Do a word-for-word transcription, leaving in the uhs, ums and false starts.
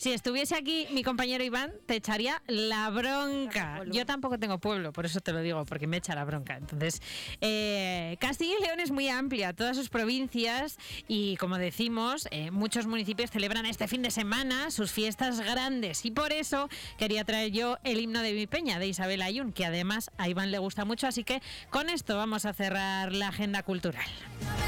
Si estuviese aquí mi compañero Iván, te echaría la bronca. Yo tampoco tengo pueblo, por eso te lo digo, porque me echa la bronca. Entonces, eh, Castilla y León es muy amplia, todas sus provincias, y como decimos, eh, muchos municipios celebran este fin de semana sus fiestas grandes, y por eso quería traer yo el himno de mi peña, de Isabel Ayun, que además a Iván le gusta mucho, así que con esto vamos a cerrar la agenda cultural.